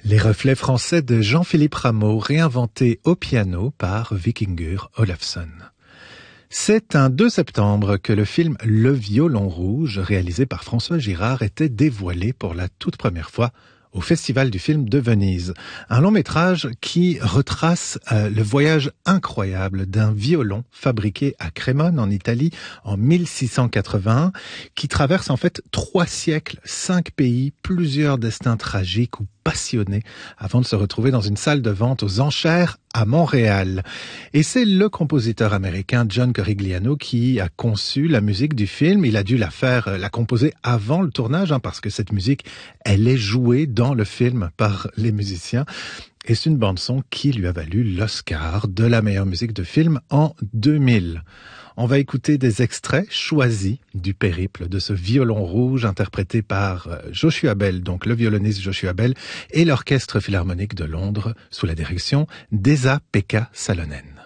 Les reflets français de Jean-Philippe Rameau, réinventés au piano par Vikingur Olafsson. C'est un 2 septembre que le film Le Violon Rouge, réalisé par François Girard, était dévoilé pour la toute première fois au Festival du film de Venise. Un long métrage qui retrace le voyage incroyable d'un violon fabriqué à Crémone en Italie en 1681, qui traverse en fait 3 siècles, 5 pays, plusieurs destins tragiques ou passionnés avant de se retrouver dans une salle de vente aux enchères à Montréal. Et c'est le compositeur américain John Corigliano qui a conçu la musique du film. Il a dû la composer avant le tournage, parce que cette musique, elle est jouée dans le film par les musiciens. Et c'est une bande-son qui lui a valu l'Oscar de la meilleure musique de film en 2000. On va écouter des extraits choisis du périple de ce violon rouge interprété par Joshua Bell, donc le violoniste Joshua Bell, et l'Orchestre Philharmonique de Londres sous la direction d'Esa-Pekka Salonen.